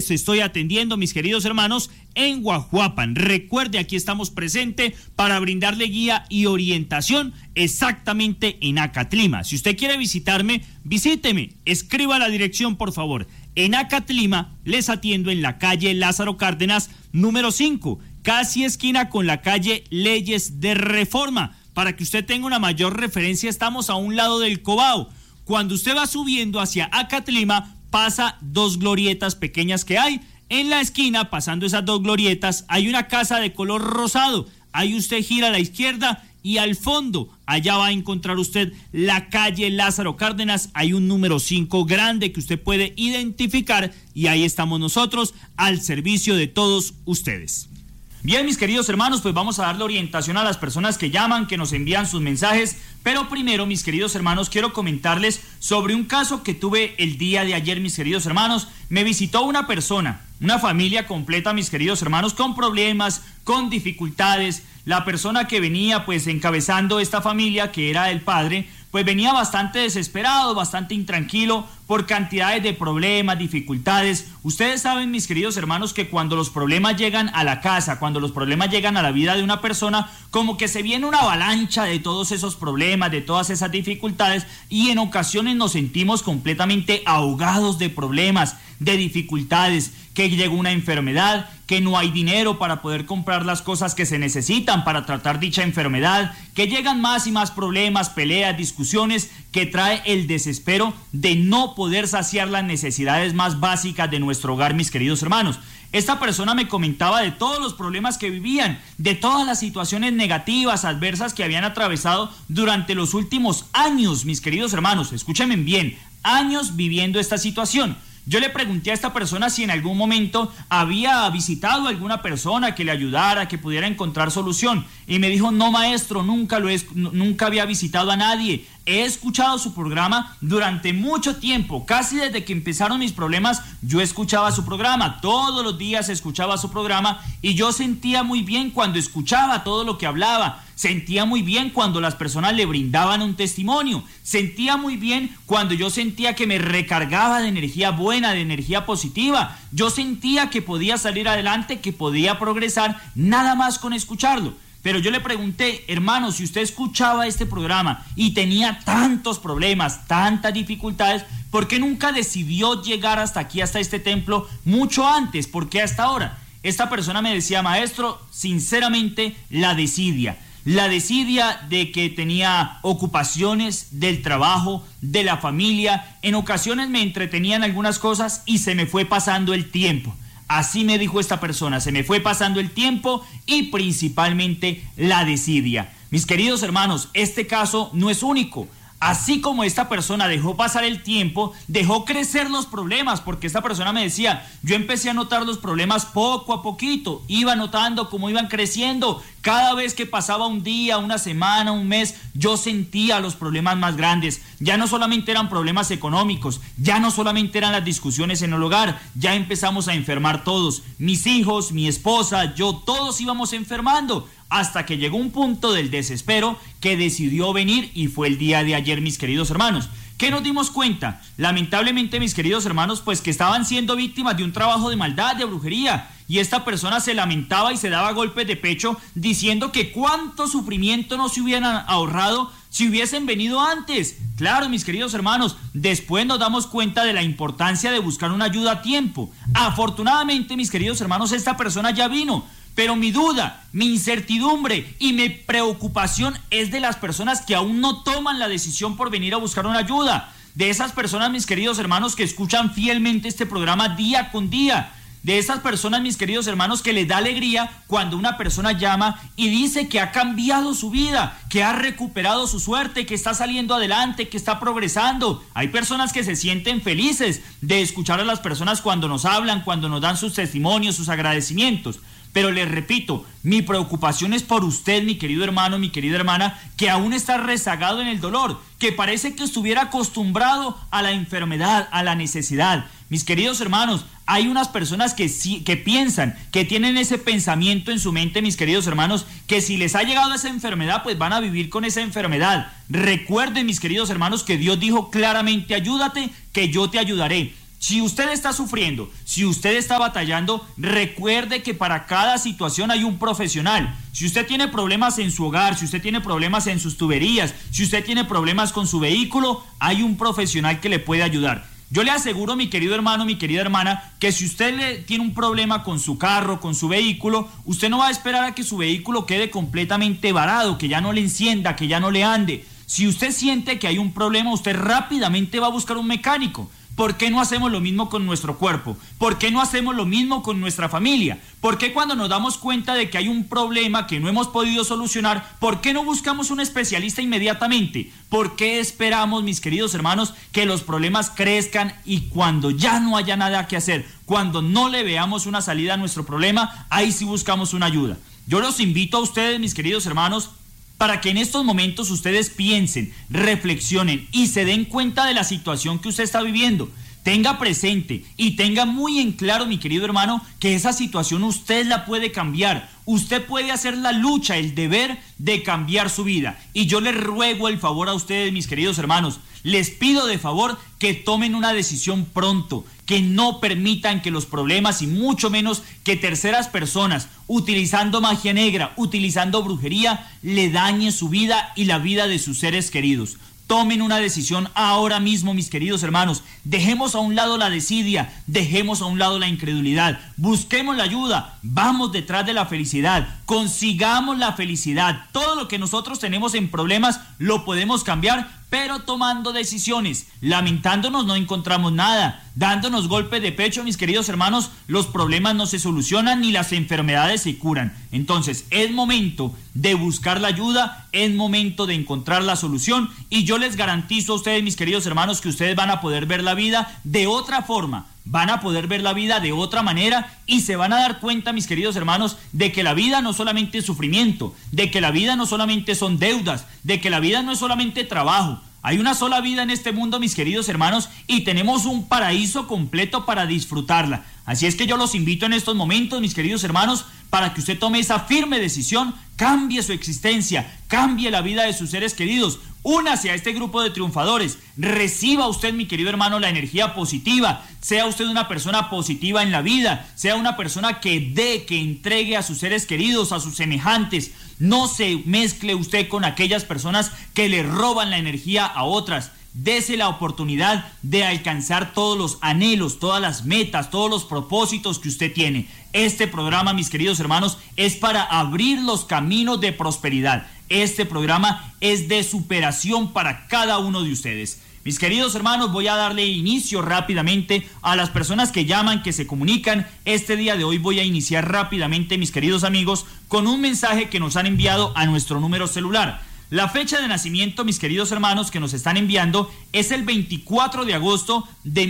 los estoy atendiendo, mis queridos hermanos, en Guajuapan. Recuerde, aquí estamos presentes para brindarle guía y orientación exactamente en Acatlima. Si usted quiere visitarme, visíteme, escriba la dirección, por favor. En Acatlima les atiendo en la calle Lázaro Cárdenas, número 5, casi esquina con la calle Leyes de Reforma. Para que usted tenga una mayor referencia, estamos a un lado del Cobao. Cuando usted va subiendo hacia Acatlima, pasa 2 glorietas pequeñas que hay. En la esquina, pasando esas 2 glorietas, hay una casa de color rosado. Ahí usted gira a la izquierda y al fondo, allá va a encontrar usted la calle Lázaro Cárdenas. Hay un número 5 grande que usted puede identificar y ahí estamos nosotros al servicio de todos ustedes. Bien, mis queridos hermanos, pues vamos a darle orientación a las personas que llaman, que nos envían sus mensajes, pero primero, mis queridos hermanos, quiero comentarles sobre un caso que tuve el día de ayer, mis queridos hermanos. Me visitó una persona, una familia completa, mis queridos hermanos, con problemas, con dificultades. La persona que venía pues encabezando esta familia, que era el padre, pues venía bastante desesperado, bastante intranquilo por cantidades de problemas, dificultades. Ustedes saben, mis queridos hermanos, que cuando los problemas llegan a la casa, cuando los problemas llegan a la vida de una persona, como que se viene una avalancha de todos esos problemas, de todas esas dificultades, y en ocasiones nos sentimos completamente ahogados de problemas, de dificultades, que llegó una enfermedad, que no hay dinero para poder comprar las cosas que se necesitan para tratar dicha enfermedad, que llegan más y más problemas, peleas, discusiones, que trae el desespero de no poder saciar las necesidades más básicas de nuestro hogar, mis queridos hermanos. Esta persona me comentaba de todos los problemas que vivían, de todas las situaciones negativas, adversas que habían atravesado durante los últimos años, mis queridos hermanos. Escúchenme bien, años viviendo esta situación. Yo le pregunté a esta persona si en algún momento había visitado a alguna persona que le ayudara, que pudiera encontrar solución. Y me dijo, no, maestro, nunca había visitado a nadie. He escuchado su programa durante mucho tiempo, casi desde que empezaron mis problemas, yo escuchaba su programa, todos los días escuchaba su programa y yo sentía muy bien cuando escuchaba todo lo que hablaba, sentía muy bien cuando las personas le brindaban un testimonio, sentía muy bien cuando yo sentía que me recargaba de energía buena, de energía positiva, yo sentía que podía salir adelante, que podía progresar, nada más con escucharlo. Pero yo le pregunté, hermano, si usted escuchaba este programa y tenía tantos problemas, tantas dificultades, ¿por qué nunca decidió llegar hasta aquí, hasta este templo, mucho antes? ¿Por qué hasta ahora? Esta persona me decía, maestro, sinceramente, la desidia de que tenía ocupaciones del trabajo, de la familia, en ocasiones me entretenían algunas cosas y se me fue pasando el tiempo. Así me dijo esta persona, se me fue pasando el tiempo y principalmente la desidia. Mis queridos hermanos, este caso no es único. Así como esta persona dejó pasar el tiempo, dejó crecer los problemas, porque esta persona me decía, yo empecé a notar los problemas poco a poquito, iba notando cómo iban creciendo, cada vez que pasaba un día, una semana, un mes, yo sentía los problemas más grandes, ya no solamente eran problemas económicos, ya no solamente eran las discusiones en el hogar, ya empezamos a enfermar todos, mis hijos, mi esposa, yo, todos íbamos enfermando, hasta que llegó un punto del desespero que decidió venir y fue el día de ayer, mis queridos hermanos. ¿Qué nos dimos cuenta? Lamentablemente, mis queridos hermanos, pues que estaban siendo víctimas de un trabajo de maldad, de brujería, y esta persona se lamentaba y se daba golpes de pecho diciendo que cuánto sufrimiento no se hubieran ahorrado si hubiesen venido antes. Claro, mis queridos hermanos, después nos damos cuenta de la importancia de buscar una ayuda a tiempo. Afortunadamente, mis queridos hermanos, esta persona ya vino. Pero mi duda, mi incertidumbre y mi preocupación es de las personas que aún no toman la decisión por venir a buscar una ayuda. De esas personas, mis queridos hermanos, que escuchan fielmente este programa día con día. De esas personas, mis queridos hermanos, que les da alegría cuando una persona llama y dice que ha cambiado su vida, que ha recuperado su suerte, que está saliendo adelante, que está progresando. Hay personas que se sienten felices de escuchar a las personas cuando nos hablan, cuando nos dan sus testimonios, sus agradecimientos. Pero les repito, mi preocupación es por usted, mi querido hermano, mi querida hermana, que aún está rezagado en el dolor, que parece que estuviera acostumbrado a la enfermedad, a la necesidad. Mis queridos hermanos, hay unas personas que piensan, que tienen ese pensamiento en su mente, mis queridos hermanos, que si les ha llegado esa enfermedad, pues van a vivir con esa enfermedad. Recuerden, mis queridos hermanos, que Dios dijo claramente, ayúdate, que yo te ayudaré. Si usted está sufriendo, si usted está batallando, recuerde que para cada situación hay un profesional. Si usted tiene problemas en su hogar, si usted tiene problemas en sus tuberías, si usted tiene problemas con su vehículo, hay un profesional que le puede ayudar. Yo le aseguro, mi querido hermano, mi querida hermana, que si usted tiene un problema con su carro, con su vehículo, usted no va a esperar a que su vehículo quede completamente varado, que ya no le encienda, que ya no le ande. Si usted siente que hay un problema, usted rápidamente va a buscar un mecánico. ¿Por qué no hacemos lo mismo con nuestro cuerpo? ¿Por qué no hacemos lo mismo con nuestra familia? ¿Por qué cuando nos damos cuenta de que hay un problema que no hemos podido solucionar, por qué no buscamos un especialista inmediatamente? ¿Por qué esperamos, mis queridos hermanos, que los problemas crezcan y cuando ya no haya nada que hacer, cuando no le veamos una salida a nuestro problema, ahí sí buscamos una ayuda? Yo los invito a ustedes, mis queridos hermanos, para que en estos momentos ustedes piensen, reflexionen y se den cuenta de la situación que usted está viviendo. Tenga presente y tenga muy en claro, mi querido hermano, que esa situación usted la puede cambiar. Usted puede hacer la lucha, el deber de cambiar su vida. Y yo les ruego el favor a ustedes, mis queridos hermanos, les pido de favor que tomen una decisión pronto, que no permitan que los problemas y mucho menos que terceras personas, utilizando magia negra, utilizando brujería, le dañen su vida y la vida de sus seres queridos. Tomen una decisión ahora mismo, mis queridos hermanos. Dejemos a un lado la desidia, dejemos a un lado la incredulidad, busquemos la ayuda, vamos detrás de la felicidad, consigamos la felicidad. Todo lo que nosotros tenemos en problemas lo podemos cambiar, pero tomando decisiones. Lamentándonos no encontramos nada. Dándonos golpes de pecho, mis queridos hermanos, los problemas no se solucionan ni las enfermedades se curan. Entonces, es momento de buscar la ayuda, es momento de encontrar la solución y yo les garantizo a ustedes, mis queridos hermanos, que ustedes van a poder ver la vida de otra forma. Van a poder ver la vida de otra manera y se van a dar cuenta, mis queridos hermanos, de que la vida no solamente es sufrimiento, de que la vida no solamente son deudas, de que la vida no es solamente trabajo. Hay una sola vida en este mundo, mis queridos hermanos, y tenemos un paraíso completo para disfrutarla. Así es que yo los invito en estos momentos, mis queridos hermanos, para que usted tome esa firme decisión, cambie su existencia, cambie la vida de sus seres queridos, únase a este grupo de triunfadores, reciba usted, mi querido hermano, la energía positiva, sea usted una persona positiva en la vida, sea una persona que dé, que entregue a sus seres queridos, a sus semejantes. No se mezcle usted con aquellas personas que le roban la energía a otras. Dese la oportunidad de alcanzar todos los anhelos, todas las metas, todos los propósitos que usted tiene. Este programa, mis queridos hermanos, es para abrir los caminos de prosperidad. Este programa es de superación para cada uno de ustedes. Mis queridos hermanos, voy a darle inicio rápidamente a las personas que llaman, que se comunican. Este día de hoy voy a iniciar rápidamente, mis queridos amigos, con un mensaje que nos han enviado a nuestro número celular. La fecha de nacimiento, mis queridos hermanos, que nos están enviando es el 24 de agosto de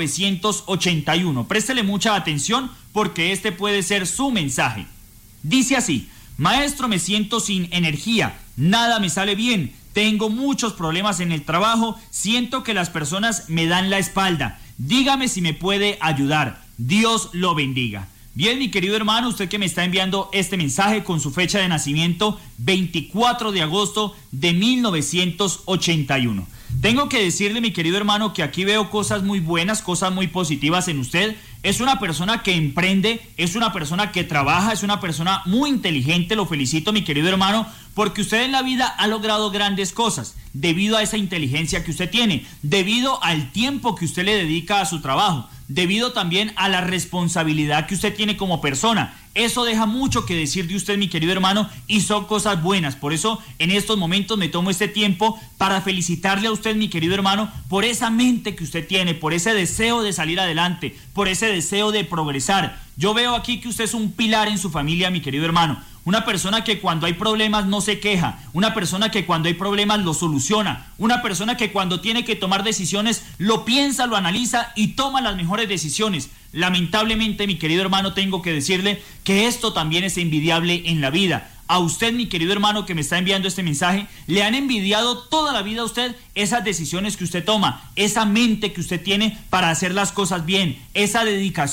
1981. Préstele mucha atención porque este puede ser su mensaje. Dice así: maestro, me siento sin energía, nada me sale bien, tengo muchos problemas en el trabajo, siento que las personas me dan la espalda, dígame si me puede ayudar, Dios lo bendiga. Bien, mi querido hermano, usted que me está enviando este mensaje con su fecha de nacimiento, 24 de agosto de 1981. Tengo que decirle, mi querido hermano, que aquí veo cosas muy buenas, cosas muy positivas en usted. Es una persona que emprende, es una persona que trabaja, es una persona muy inteligente. Lo felicito, mi querido hermano, porque usted en la vida ha logrado grandes cosas debido a esa inteligencia que usted tiene, debido al tiempo que usted le dedica a su trabajo, debido también a la responsabilidad que usted tiene como persona. Eso deja mucho que decir de usted, mi querido hermano, y son cosas buenas. Por eso, en estos momentos me tomo este tiempo para felicitarle a usted, mi querido hermano, por esa mente que usted tiene, por ese deseo de salir adelante, por ese deseo de progresar. Yo veo aquí que usted es un pilar en su familia, mi querido hermano. Una persona que cuando hay problemas no se queja, una persona que cuando hay problemas lo soluciona, una persona que cuando tiene que tomar decisiones lo piensa, lo analiza y toma las mejores decisiones. Lamentablemente, mi querido hermano, tengo que decirle que esto también es envidiable en la vida. A usted, mi querido hermano, que me está enviando este mensaje, le han envidiado toda la vida a usted esas decisiones que usted toma, esa mente que usted tiene para hacer las cosas bien, esa dedicación,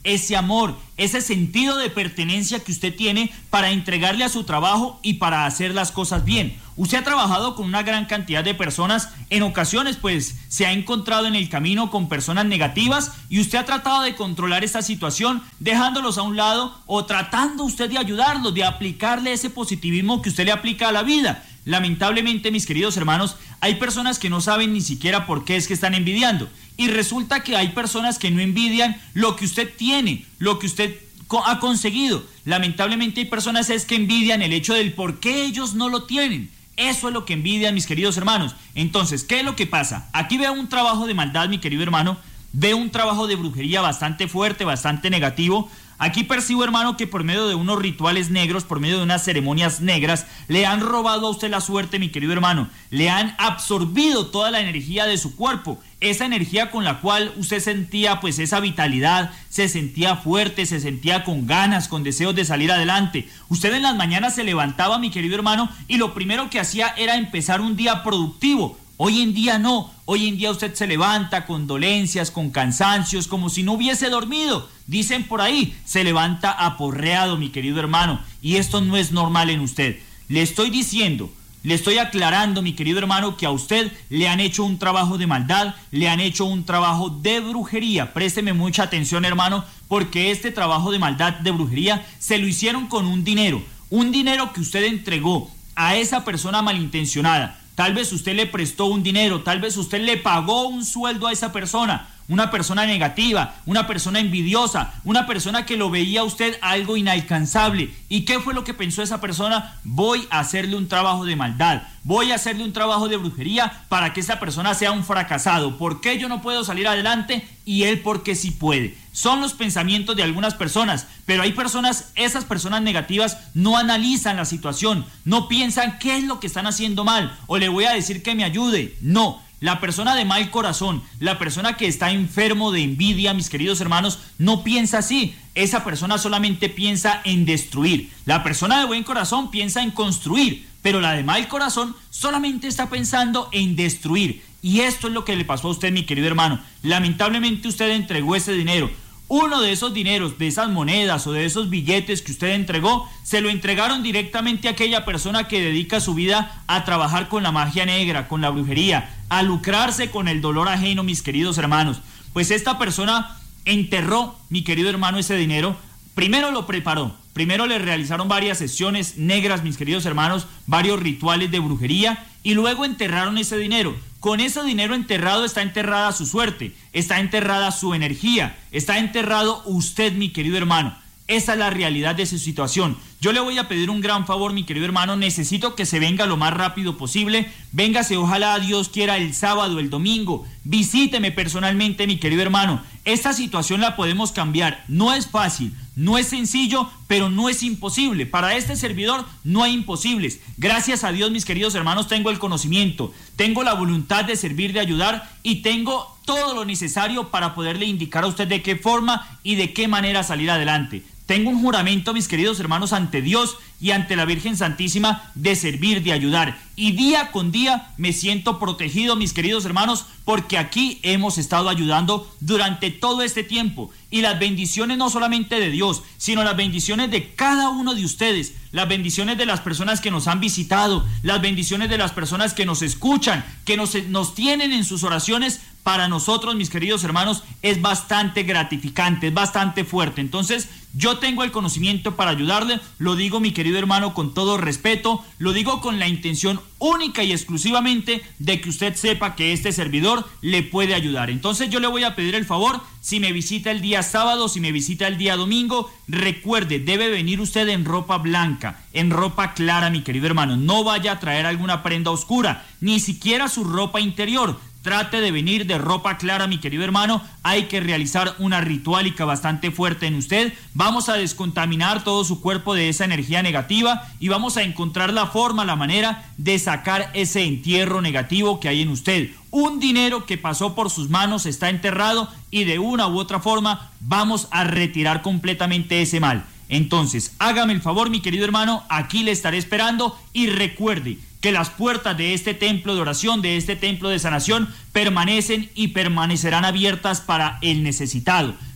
ese amor, ese sentido de pertenencia que usted tiene para entregarle a su trabajo y para hacer las cosas bien. Usted ha trabajado con una gran cantidad de personas, en ocasiones pues se ha encontrado en el camino con personas negativas y usted ha tratado de controlar esta situación dejándolos a un lado o tratando usted de ayudarlos, de aplicarle ese positivismo que usted le aplica a la vida. Lamentablemente, mis queridos hermanos, hay personas que no saben ni siquiera por qué es que están envidiando. Y resulta que hay personas que no envidian lo que usted tiene, lo que usted ha conseguido. Lamentablemente hay personas que envidian el hecho del por qué ellos no lo tienen. Eso es lo que envidian, mis queridos hermanos. Entonces, ¿qué es lo que pasa? Aquí veo un trabajo de maldad, mi querido hermano. Veo un trabajo de brujería bastante fuerte, bastante negativo. Aquí percibo, hermano, que por medio de unos rituales negros, por medio de unas ceremonias negras, le han robado a usted la suerte, mi querido hermano. Le han absorbido toda la energía de su cuerpo. Esa energía con la cual usted sentía pues esa vitalidad, se sentía fuerte, se sentía con ganas, con deseos de salir adelante. Usted en las mañanas se levantaba, mi querido hermano, y lo primero que hacía era empezar un día productivo. Hoy en día no, hoy en día usted se levanta con dolencias, con cansancios, como si no hubiese dormido. Dicen por ahí, se levanta aporreado, mi querido hermano, y esto no es normal en usted. Le estoy diciendo, le estoy aclarando, mi querido hermano, que a usted le han hecho un trabajo de maldad, le han hecho un trabajo de brujería. Présteme mucha atención, hermano, porque este trabajo de maldad, de brujería, se lo hicieron con un dinero que usted entregó a esa persona malintencionada. Tal vez usted le prestó un dinero, tal vez usted le pagó un sueldo a esa persona, una persona negativa, una persona envidiosa, una persona que lo veía a usted algo inalcanzable. ¿Y qué fue lo que pensó esa persona? Voy a hacerle un trabajo de maldad, voy a hacerle un trabajo de brujería para que esa persona sea un fracasado. ¿Por qué yo no puedo salir adelante? Y él porque sí puede. Son los pensamientos de algunas personas, pero hay personas, esas personas negativas no analizan la situación, no piensan qué es lo que están haciendo mal o le voy a decir que me ayude. No, la persona de mal corazón, la persona que está enfermo de envidia, mis queridos hermanos, no piensa así. Esa persona solamente piensa en destruir. La persona de buen corazón piensa en construir, pero la de mal corazón solamente está pensando en destruir. Y esto es lo que le pasó a usted, mi querido hermano. Lamentablemente usted entregó ese dinero. Uno de esos dineros, de esas monedas o de esos billetes que usted entregó, se lo entregaron directamente a aquella persona que dedica su vida a trabajar con la magia negra, con la brujería, a lucrarse con el dolor ajeno, mis queridos hermanos. Pues esta persona enterró, mi querido hermano, ese dinero. Primero lo preparó, primero le realizaron varias sesiones negras, mis queridos hermanos, varios rituales de brujería y luego enterraron ese dinero. Con ese dinero enterrado está enterrada su suerte, está enterrada su energía, está enterrado usted, mi querido hermano. Esa es la realidad de su situación. Yo le voy a pedir un gran favor, mi querido hermano. Necesito que se venga lo más rápido posible. Véngase, ojalá Dios quiera, el sábado, el domingo. Visíteme personalmente, mi querido hermano. Esta situación la podemos cambiar. No es fácil, no es sencillo, pero no es imposible. Para este servidor no hay imposibles. Gracias a Dios, mis queridos hermanos, tengo el conocimiento, tengo la voluntad de servir, de ayudar y tengo todo lo necesario para poderle indicar a usted de qué forma y de qué manera salir adelante. Tengo un juramento, mis queridos hermanos, ante Dios y ante la Virgen Santísima de servir, de ayudar. Y día con día me siento protegido, mis queridos hermanos, porque aquí hemos estado ayudando durante todo este tiempo. Y las bendiciones no solamente de Dios, sino las bendiciones de cada uno de ustedes, las bendiciones de las personas que nos han visitado, las bendiciones de las personas que nos escuchan, que nos tienen en sus oraciones, para nosotros, mis queridos hermanos, es bastante gratificante, es bastante fuerte. Entonces, yo tengo el conocimiento para ayudarle, lo digo, mi querido hermano, con todo respeto, lo digo con la intención única y exclusivamente de que usted sepa que este servidor le puede ayudar. Entonces, yo le voy a pedir el favor, si me visita el día sábado, si me visita el día domingo, recuerde, debe venir usted en ropa blanca, en ropa clara, mi querido hermano. No vaya a traer alguna prenda oscura, ni siquiera su ropa interior. Trate de venir de ropa clara, mi querido hermano. Hay que realizar una ritualica bastante fuerte en usted. Vamos a descontaminar todo su cuerpo de esa energía negativa y vamos a encontrar la forma, la manera de sacar ese entierro negativo que hay en usted. Un dinero que pasó por sus manos está enterrado y de una u otra forma vamos a retirar completamente ese mal. Entonces, hágame el favor, mi querido hermano, aquí le estaré esperando y recuerde que las puertas de este templo de oración, de este templo de sanación, permanecen y permanecerán abiertas para el necesitado,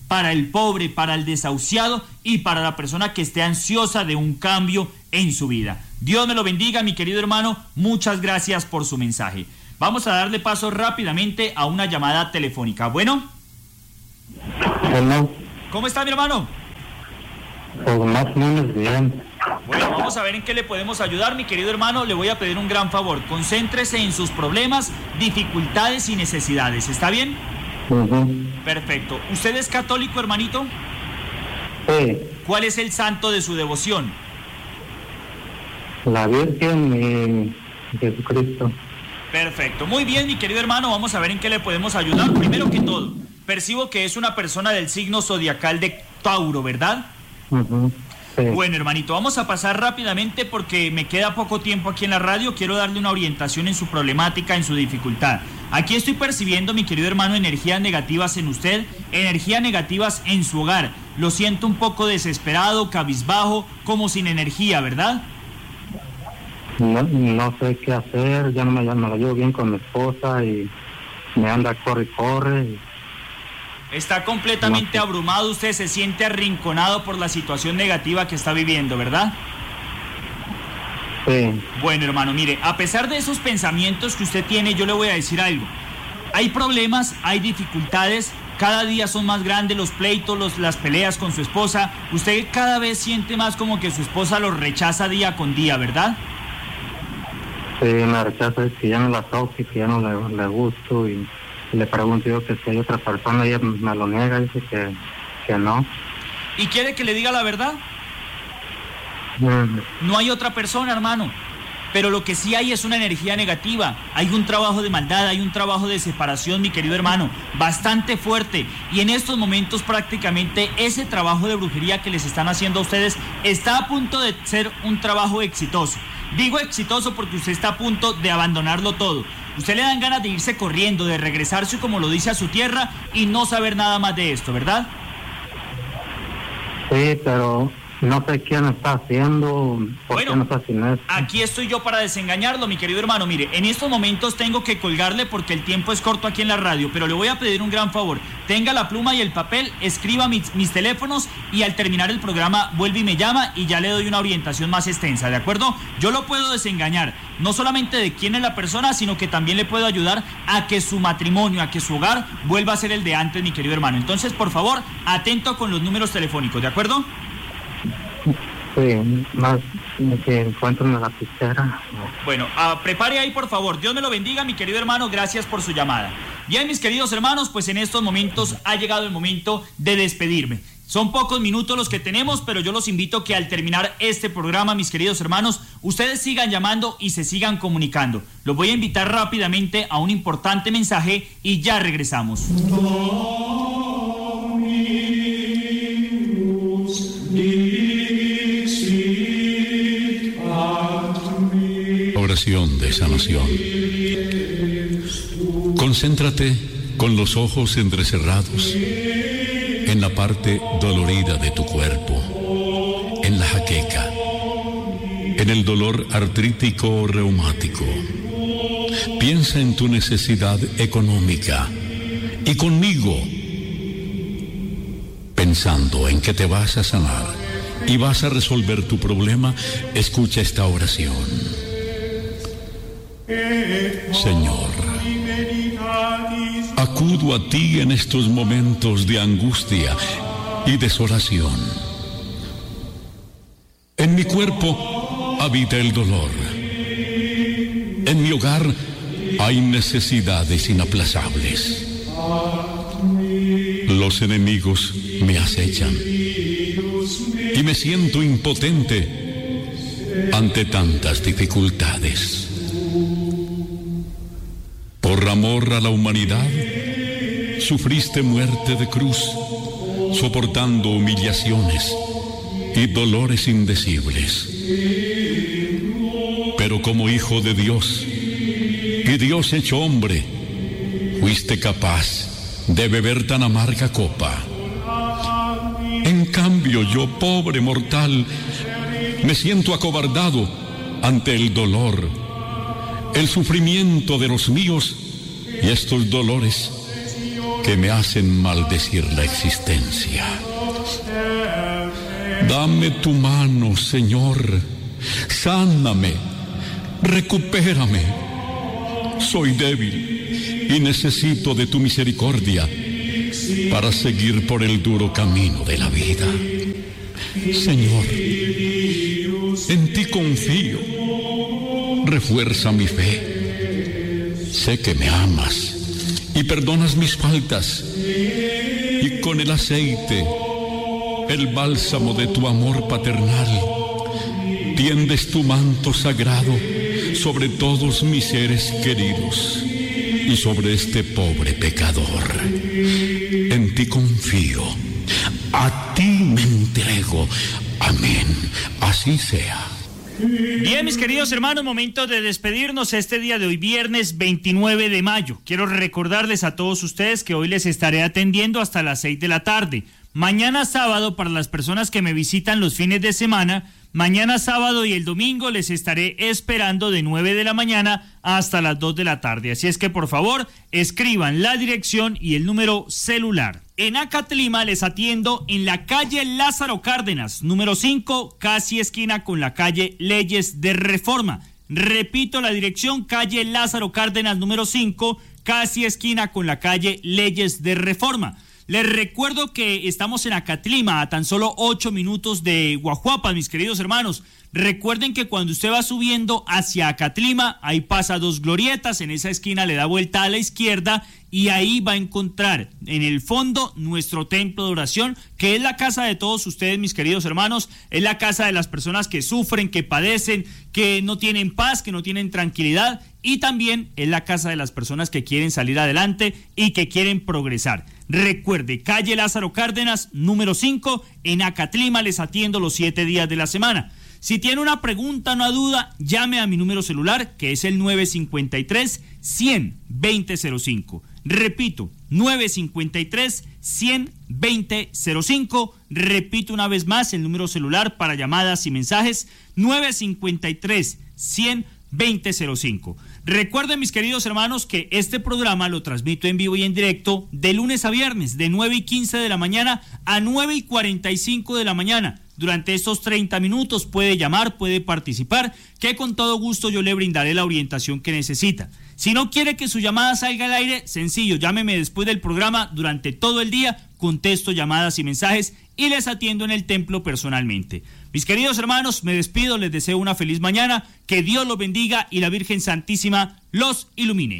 para el pobre, para el desahuciado y para la persona que esté ansiosa de un cambio en su vida. Dios me lo bendiga, mi querido hermano. Muchas gracias por su mensaje. Vamos a darle paso rápidamente a una llamada telefónica. Bueno. Hola. ¿Cómo está, mi hermano? Pues más o menos bien. Bueno, vamos a ver en qué le podemos ayudar, mi querido hermano. Le voy a pedir un gran favor. Concéntrese en sus problemas, dificultades y necesidades. ¿Está bien? Perfecto. ¿Usted es católico, hermanito? Sí. ¿Cuál es el santo de su devoción? La Virgen y Jesucristo. Perfecto. Muy bien, mi querido hermano. Vamos a ver en qué le podemos ayudar. Primero que todo, percibo que es una persona del signo zodiacal de Tauro, ¿verdad? Sí. Bueno, hermanito, vamos a pasar rápidamente porque me queda poco tiempo aquí en la radio. Quiero darle una orientación en su problemática, en su dificultad. Aquí estoy percibiendo, mi querido hermano, energías negativas en usted, energías negativas en su hogar. Lo siento un poco desesperado, cabizbajo, como sin energía, ¿verdad? No sé qué hacer, ya no la llevo bien con mi esposa y me anda corre. Está completamente abrumado, usted se siente arrinconado por la situación negativa que está viviendo, ¿verdad? Sí. Bueno, hermano, mire, a pesar de esos pensamientos que usted tiene, yo le voy a decir algo. Hay problemas, hay dificultades, cada día son más grandes los pleitos, las peleas con su esposa. Usted cada vez siente más como que su esposa lo rechaza día con día, ¿verdad? Sí, me rechaza, que ya no la toque, que ya no le gusto y le pregunto yo que si hay otra persona y ella me lo niega, dice que no. ¿Y quiere que le diga la verdad? No hay otra persona, hermano. Pero lo que sí hay es una energía negativa. Hay un trabajo de maldad, hay un trabajo de separación, mi querido hermano, bastante fuerte. Y en estos momentos prácticamente ese trabajo de brujería que les están haciendo a ustedes está a punto de ser un trabajo exitoso. Digo exitoso porque usted está a punto de abandonarlo todo. Usted le dan ganas de irse corriendo, de regresarse, como lo dice, a su tierra y no saber nada más de esto, ¿verdad? Sí, pero no sé quién está haciendo, qué no está haciendo esto. Aquí estoy yo para desengañarlo, mi querido hermano. Mire, en estos momentos tengo que colgarle porque el tiempo es corto aquí en la radio, pero le voy a pedir un gran favor. Tenga la pluma y el papel, escriba mis teléfonos y al terminar el programa vuelve y me llama y ya le doy una orientación más extensa, ¿de acuerdo? Yo lo puedo desengañar, no solamente de quién es la persona, sino que también le puedo ayudar a que su matrimonio, a que su hogar vuelva a ser el de antes, mi querido hermano. Entonces, por favor, atento con los números telefónicos, ¿de acuerdo? Sí, más que encuentro una lapicera. Bueno, prepare ahí, por favor. Dios me lo bendiga, mi querido hermano. Gracias por su llamada. Bien, mis queridos hermanos, pues en estos momentos ha llegado el momento de despedirme. Son pocos minutos los que tenemos, pero yo los invito que al terminar este programa, mis queridos hermanos, ustedes sigan llamando y se sigan comunicando. Los voy a invitar rápidamente a un importante mensaje y ya regresamos. Oración de sanación. Concéntrate con los ojos entrecerrados en la parte dolorida de tu cuerpo, en la jaqueca, en el dolor artrítico o reumático. Piensa en tu necesidad económica y conmigo, pensando en que te vas a sanar y vas a resolver tu problema, escucha esta oración. Señor, acudo a ti en estos momentos de angustia y desolación. En mi cuerpo habita el dolor. En mi hogar hay necesidades inaplazables. Los enemigos me acechan y me siento impotente ante tantas dificultades. Por amor a la humanidad, sufriste muerte de cruz, soportando humillaciones y dolores indecibles. Pero como hijo de Dios, y Dios hecho hombre, fuiste capaz de beber tan amarga copa. En cambio, yo, pobre mortal, me siento acobardado ante el dolor, el sufrimiento de los míos y estos dolores que me hacen maldecir la existencia. Dame tu mano, Señor, sáname, recupérame. Soy débil y necesito de tu misericordia para seguir por el duro camino de la vida. Señor, en ti confío, refuerza mi fe. Sé que me amas y perdonas mis faltas, y con el aceite, el bálsamo de tu amor paternal, tiendes tu manto sagrado sobre todos mis seres queridos y sobre este pobre pecador. En ti confío, a ti me entrego. Amén, así sea. Bien, mis queridos hermanos, momento de despedirnos este día de hoy, viernes 29 de mayo. Quiero recordarles a todos ustedes que hoy les estaré atendiendo hasta las 6 de la tarde. Mañana sábado, para las personas que me visitan los fines de semana, mañana sábado y el domingo les estaré esperando de 9 de la mañana hasta las 2 de la tarde. Así es que, por favor, escriban la dirección y el número celular. En Acatlima les atiendo en la calle Lázaro Cárdenas, número 5, casi esquina con la calle Leyes de Reforma. Repito la dirección, calle Lázaro Cárdenas, número 5, casi esquina con la calle Leyes de Reforma. Les recuerdo que estamos en Acatlima, a tan solo 8 minutos de Guajuapan, mis queridos hermanos. Recuerden que cuando usted va subiendo hacia Acatlima, ahí pasa 2 glorietas, en esa esquina le da vuelta a la izquierda y ahí va a encontrar en el fondo nuestro templo de oración, que es la casa de todos ustedes, mis queridos hermanos, es la casa de las personas que sufren, que padecen, que no tienen paz, que no tienen tranquilidad, y también es la casa de las personas que quieren salir adelante y que quieren progresar. Recuerde, calle Lázaro Cárdenas, número 5, en Acatlima, les atiendo los 7 días de la semana. Si tiene una pregunta, una duda, llame a mi número celular, que es el 953-100-2005. Repito, 953-100-2005. Repito una vez más el número celular para llamadas y mensajes, 953-100-2005. Recuerden, mis queridos hermanos, que este programa lo transmito en vivo y en directo de lunes a viernes, de 9:15 de la mañana a 9:45 de la mañana. Durante estos 30 minutos puede llamar, puede participar, que con todo gusto yo le brindaré la orientación que necesita. Si no quiere que su llamada salga al aire, sencillo, llámeme después del programa durante todo el día, contesto llamadas y mensajes y les atiendo en el templo personalmente. Mis queridos hermanos, me despido, les deseo una feliz mañana, que Dios los bendiga y la Virgen Santísima los ilumine.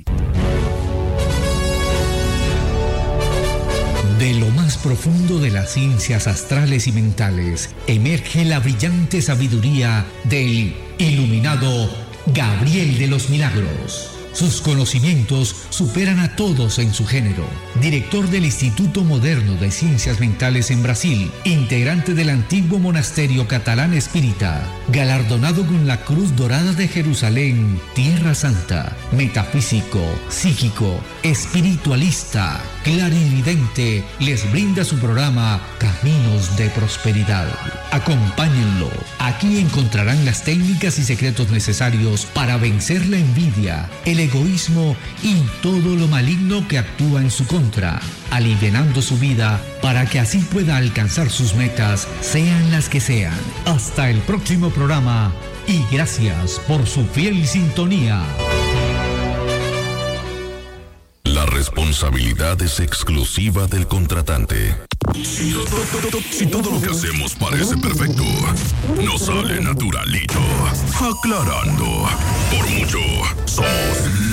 De lo más profundo de las ciencias astrales y mentales, emerge la brillante sabiduría del iluminado Gabriel de los Milagros. Sus conocimientos superan a todos en su género. Director del Instituto Moderno de Ciencias Mentales en Brasil, integrante del antiguo monasterio catalán espírita, galardonado con la Cruz Dorada de Jerusalén, Tierra Santa, metafísico, psíquico, espiritualista, clarividente, les brinda su programa Caminos de Prosperidad. Acompáñenlo. Aquí encontrarán las técnicas y secretos necesarios para vencer la envidia, el egoísmo y todo lo maligno que actúa en su contra, alivianando su vida para que así pueda alcanzar sus metas, sean las que sean. Hasta el próximo programa y gracias por su fiel sintonía. La responsabilidad es exclusiva del contratante. Si todo lo que hacemos parece perfecto, nos sale naturalito. Aclarando, por mucho, somos